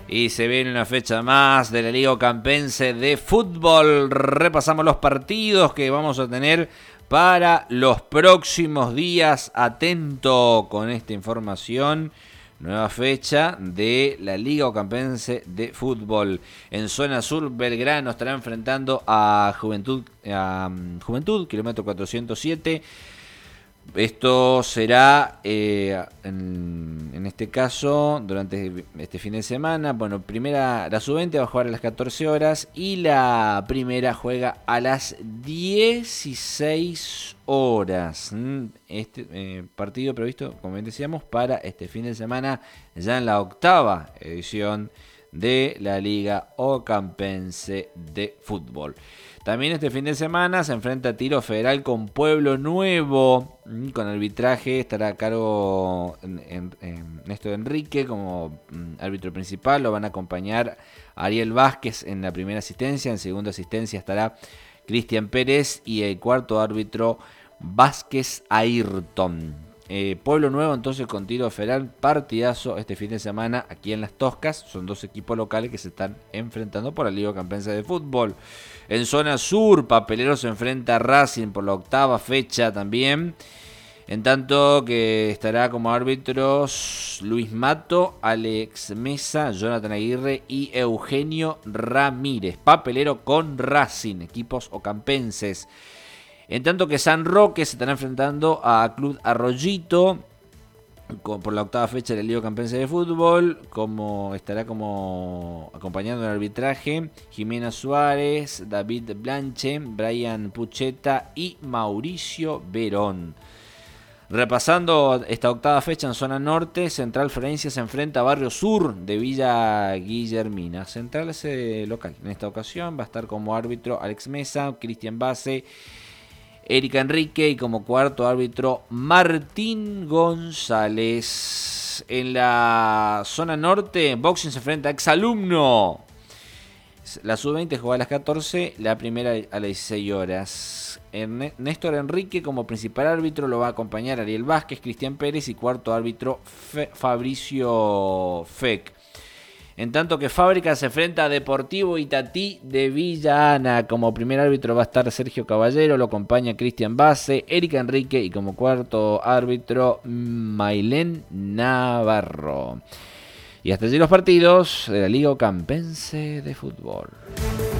Y se viene una fecha más de la Liga Ocampense de Fútbol. Repasamos los partidos que vamos a tener para los próximos días. Atento con esta información. Nueva fecha de la Liga Ocampense de Fútbol. En zona sur, Belgrano estará enfrentando a Juventud, kilómetro 407. Esto será, en este caso, durante este fin de semana. Bueno, la sub-20 va a jugar a las 14 horas y la primera juega a las 16 horas. Este partido previsto, como bien decíamos, para este fin de semana, ya en la 8ª edición de la Liga Ocampense de Fútbol. También este fin de semana se enfrenta Tiro Federal con Pueblo Nuevo. Con arbitraje estará a cargo Néstor Enrique como árbitro principal. Lo van a acompañar Ariel Vázquez en la primera asistencia. En segunda asistencia estará Cristian Pérez y el cuarto árbitro Vázquez Ayrton. Pueblo Nuevo entonces con Tiro Federal, partidazo este fin de semana aquí en Las Toscas. Son dos equipos locales que se están enfrentando por la Liga Ocampense de Fútbol. En zona sur, Papelero se enfrenta a Racing por la 8ª fecha también. En tanto que estará como árbitros Luis Mato, Alex Mesa, Jonathan Aguirre y Eugenio Ramírez. Papelero con Racing, equipos ocampenses. En tanto que San Roque se estará enfrentando a Club Arroyito por la 8ª fecha de la Liga Ocampense de Fútbol. Estará como acompañando el arbitraje Jimena Suárez, David Blanche, Brian Pucheta y Mauricio Verón. Repasando esta 8ª fecha en zona norte, Central Florencia se enfrenta a Barrio Sur de Villa Guillermina. Central es local. En esta ocasión va a estar como árbitro Alex Mesa, Cristian Base, Erika Enrique y como cuarto árbitro Martín González. En la zona norte, Boxing se enfrenta a Exalumno. La sub-20 juega a las 14, la primera a las 16 horas. Néstor Enrique como principal árbitro lo va a acompañar Ariel Vázquez, Cristian Pérez y cuarto árbitro Fabricio Feck. En tanto que Fábrica se enfrenta a Deportivo Itatí de Villa Ana. Como primer árbitro va a estar Sergio Caballero, lo acompaña Cristian Base, Erika Enrique y como cuarto árbitro Mailén Navarro. Y hasta allí los partidos de la Liga Ocampense de Fútbol.